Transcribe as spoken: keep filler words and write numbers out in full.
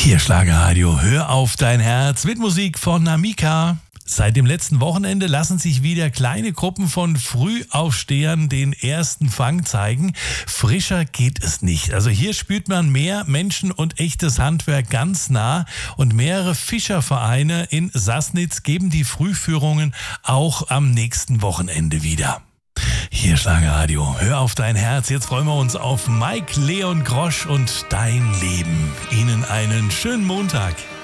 Hier Schlagerradio, hör auf dein Herz mit Musik von Namika. Seit dem letzten Wochenende lassen sich wieder kleine Gruppen von Frühaufstehern den ersten Fang zeigen. Frischer geht es nicht. Also hier spürt man mehr Menschen und echtes Handwerk ganz nah. Und mehrere Fischervereine in Sassnitz geben die Frühführungen auch am nächsten Wochenende wieder. Hier Schlagerradio, hör auf dein Herz. Jetzt freuen wir uns auf Mike Leon Grosch und Dein Leben. Ihnen einen schönen Montag.